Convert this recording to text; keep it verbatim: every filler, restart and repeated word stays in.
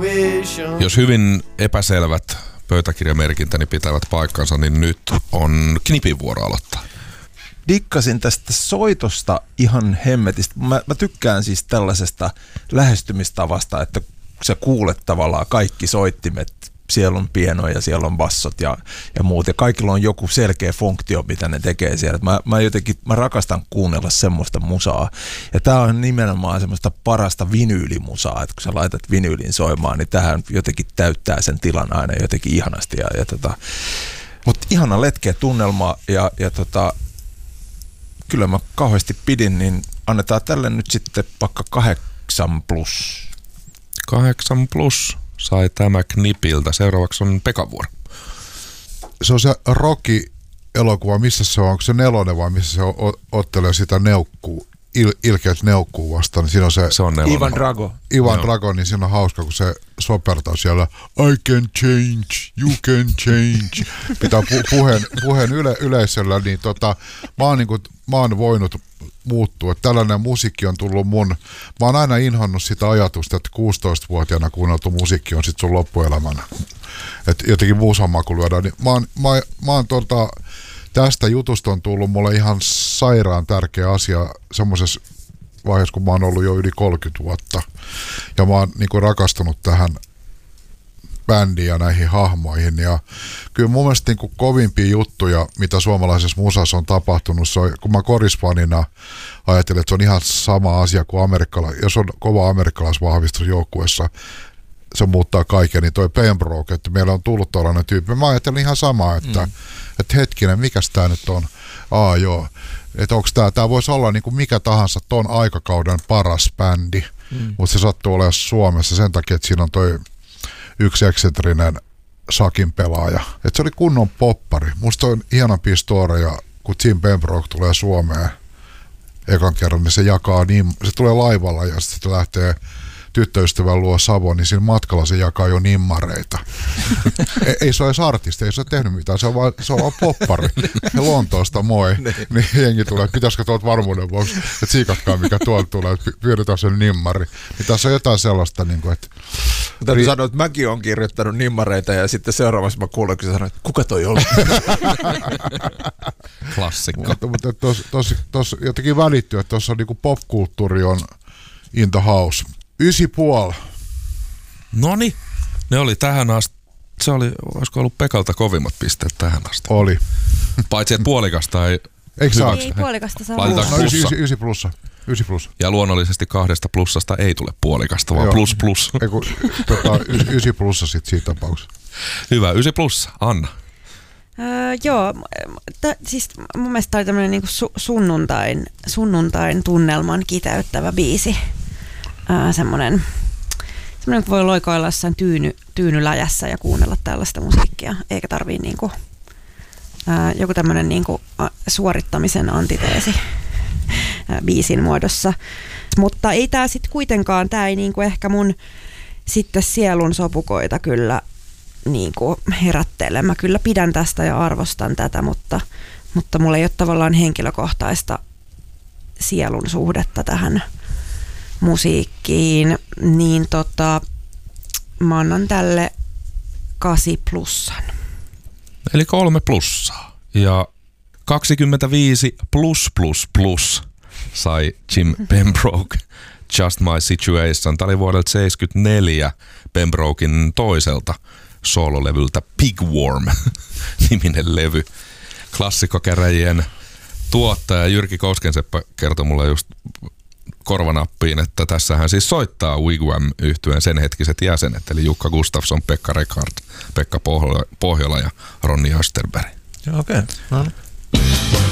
Jos hyvin epäselvät pöytäkirjamerkintäni pitävät paikkansa, niin nyt on Knipin vuoro aloittaa. Dikkasin tästä soitosta ihan hemmetistä. Mä, mä tykkään siis tällaisesta lähestymistavasta, että sä kuulet tavallaan kaikki soittimet. Siellä on pienoja, siellä on bassot ja, ja muut. Ja kaikilla on joku selkeä funktio, mitä ne tekee siellä. Mä, mä jotenkin, mä rakastan kuunnella semmoista musaa. Ja tää on nimenomaan semmoista parasta vinyylimusaa. Että kun sä laitat vinyylin soimaan, niin tähän jotenkin täyttää sen tilan aina jotenkin ihanasti. Ja, ja tota, mutta ihana letkeä tunnelma ja, ja tota, kyllä mä kauheasti pidin, niin annetaan tälle nyt sitten vaikka kahdeksan plus. Kahdeksan plus sai tämä Knipiltä. Seuraavaksi on Pekan vuoro. Se on se Rocky-elokuva, missä se on? Onko se nelonen vai missä se o- ottelee sitä neukkuu, il- ilkeät neukkuu vastaan? Niin siinä on se, se on nelonen. Ivan Drago. Ivan Drago, niin siinä on hauska, kun se sopertaa siellä I can change, you can change. Pitää pu- puheen, puheen yle- yleisöllä, niin tota, mä oon, niin kuin, mä oon voinut muuttuu. Että tällainen musiikki on tullut mun, mä oon aina inhonnut sitä ajatusta, että kuusitoistavuotiaana kuunneltu musiikki on sit sun loppuelämänä. Että jotenkin muusamaku lyödään. Niin mä oon, mä, mä oon tota, tästä jutusta on tullut mulle ihan sairaan tärkeä asia semmoisessa vaiheessa, kun mä oon ollut jo yli kolmekymmentä vuotta. Ja mä oon niinku rakastunut tähän bändiin ja näihin hahmoihin. Ja kyllä mun mielestä niin kuin kovimpia juttuja, mitä suomalaisessa musassa on tapahtunut, se on, kun mä korisfanina ajattelin, että se on ihan sama asia kuin amerikkala- jos on kova amerikkalaisvahvistus joukkueessa, se muuttaa kaiken, niin toi Pembroke, että meillä on tullut tällainen tyyppi. Mä ajattelin ihan samaa, että, mm. että hetkinen, mikäs tää nyt on? Aa joo, että onks tää, tää voisi olla niin kuin mikä tahansa ton aikakauden paras bändi, mm. mutta se sattuu olemaan Suomessa sen takia, että siinä on toi yksi eksentrinen sakin pelaaja. Et se oli kunnon poppari. Musta on hienompia storeja, kun Tim Pembroke tulee Suomeen ekan kerran, niin se jakaa niin, se tulee laivalla ja sitten se lähtee tyttöystävän luo Savoon, niin siinä matkalla se jakaa jo nimmareita. ei, ei se ole edes artisti, ei se ole tehnyt mitään, se on vaan, se on vaan poppari. Ja Lontoosta moi. Niin jengi tulee, pitäisikö tuolta varmuuden vuoksi, että siikatkaa mikä tuolta tulee, että pyydetään sen nimmari. Niin tässä on jotain sellaista, niin kuin, että täytyy ri- sanoa, että mäkin olen kirjoittanut nimmareita ja sitten seuraavassa mä kuulen, kun sä sanoit, että kuka toi oli? Klassikko. Mutta, mutta tuossa jotenkin välittyy, että tuossa niinku popkulttuuri on in the house. Ysi puoli. Noni, ne oli tähän asti, se oli, olisiko ollut Pekalta kovimmat pisteet tähän asti? Oli. Paitsi että puolikasta ei Eikö saa? Ei puolikasta saa. Laitetaanko No, ysi, plussa? ysi, ysi plussa. Ysi plussa. Ja luonnollisesti kahdesta plussasta ei tule puolikasta, vaan Joo. plus plus. Eiku, tota, ysi, ysi plussa sit siinä tapauksessa. Hyvä, ysi plussa. Anna. Öö, joo, t- siis mun mielestä tämä oli tämmöinen niinku su- sunnuntain, sunnuntain tunnelman kiteyttävä biisi. Öö, semmoinen, semmoinen, kun voi loikoilla jossain tyyny, tyynyläjässä ja kuunnella tällaista musiikkia, eikä tarvii niinku, öö, joku tämmöinen niinku suorittamisen antiteesi öö, biisin muodossa. Mutta ei tää sitten kuitenkaan, tää ei niinku ehkä mun sitten sielun sopukoita kyllä niinku herättele. Mä kyllä pidän tästä ja arvostan tätä, mutta, mutta mulla ei ole tavallaan henkilökohtaista sielun suhdetta tähän musiikkiin, niin tota, mä annan tälle kasi plussan. Eli kolme plussaa. Ja kaksikymmentäviisi plus plus plus sai Jim Pembroke Just My Situation. Tämä oli vuodelta seitsemänkymmentäneljä Pembroken toiselta soololevyltä Pigworm-niminen levy. Klassikkokäräjien tuottaja Jyrki Koskenseppä kertoi mulle just korvanappiin, että tässähän siis soittaa Wigwam-yhtyeen sen hetkiset jäsenet, eli Jukka Gustafsson, Pekka Rekard, Pekka Pohjola ja Ronni Österberg. Okei, okay. No.